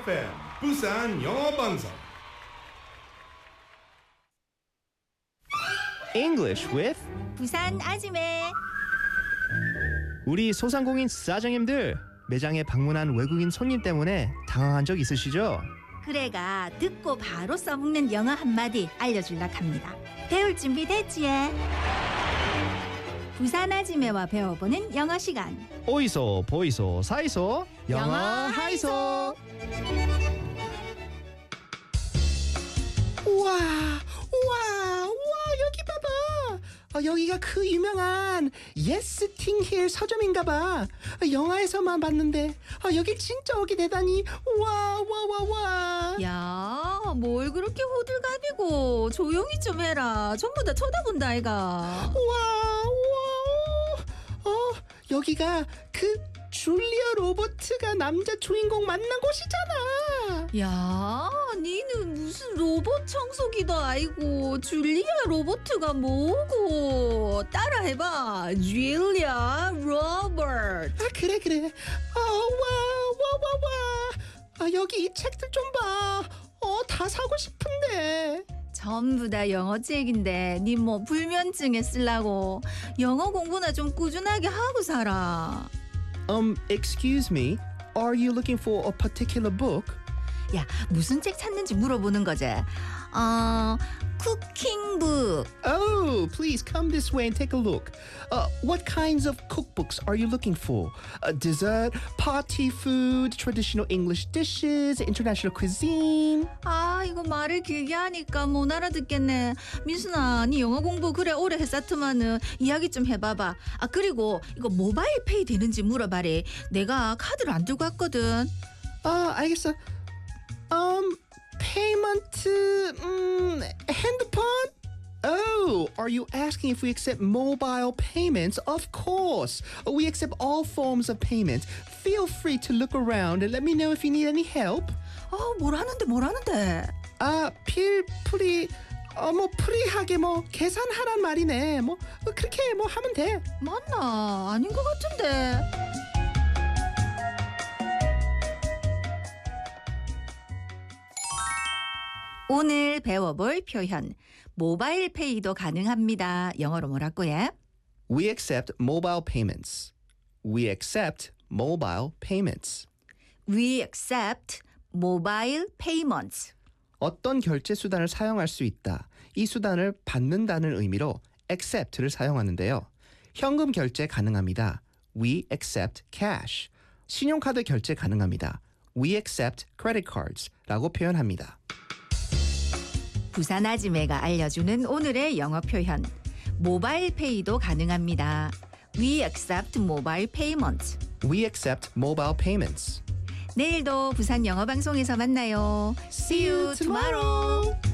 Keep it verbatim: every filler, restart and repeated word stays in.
에프엠 부산 영어 방송. English with 부산 아지매. 우리 소상공인 사장님들 매장에 방문한 외국인 손님 때문에 당황한 적 있으시죠? 그래가 듣고 바로 써먹는 영어 한마디 알려줄라 합니다. 배울 준비 됐지? 부산 아지매와 배워보는 영어 시간. 오이소 보이소 사이소 영어, 영어 하이소. 우와, 우와, 우와, 여기 봐봐. 어, 여기가 그 유명한 Yes Thing Here 서점인가봐. 어, 영화에서만 봤는데 어, 여기 진짜 오게 되다니. 와, 와, 와, 와. 야, 뭘 그렇게 호들갑이고 조용히 좀 해라. 전부 다 쳐다본다 아이가. 우와, 우와. 어, 여기가 그 줄리아 로버트가 남자 주인공 만난 곳이잖아. 야, 니는 무슨 로봇 청소기도 아니고 줄리아 로버트가 뭐고. 따라해봐. 줄리아 로버트. 아, 그래, 그래. 어, 와, 와, 와, 와. 아, 여기 이 책들 좀 봐. 어, 다 사고 싶은데. 전부 다 영어 책인데 니 뭐 불면증에 쓰려고. 영어 공부나 좀 꾸준하게 하고 살아. Um, excuse me. Are you looking for a particular book? 야, 무슨 책 찾는지 물어보는 거지. 어, 쿠킹북. Oh, please come this way and take a look. Uh, what kinds of cookbooks are you looking for? Uh, dessert, party food, traditional English dishes, international cuisine. 아, 이거 말을 길게 하니까 못 알아듣겠네. 민순아, 니 영어 공부 그래 오래 했었더만은 이야기 좀 해봐봐. 아, 그리고 이거 모바일 페이 되는지 물어봐래. 내가 카드를 안 들고 왔거든. 아, 알겠어. Um, payment, 음, 핸드폰? Oh, are you asking if we accept mobile payments? Of course. We accept all forms of payment. Feel free to look around and let me know if you need any help. 아, 뭘 하는데 뭘 하는데. 아, 필, 프리, 어, 뭐, 프리하게 뭐, 계산하란 말이네. 뭐, 그렇게 뭐 하면 돼. 맞나? 아닌 것 같은데. 오늘 배워볼 표현. 모바일 페이도 가능합니다. 영어로 뭐라고요? We accept mobile payments. We accept mobile payments. We accept mobile payments. 어떤 결제 수단을 사용할 수 있다. 이 수단을 받는다는 의미로 accept를 사용하는데요. 현금 결제 가능합니다. We accept cash. 신용카드 결제 가능합니다. We accept credit cards 라고 표현합니다. 부산 아지매가 알려주는 오늘의 영어 표현. 모바일 페이도 가능합니다. We accept mobile payments. We accept mobile payments. 내일도 부산 영어 방송에서 만나요. See you tomorrow.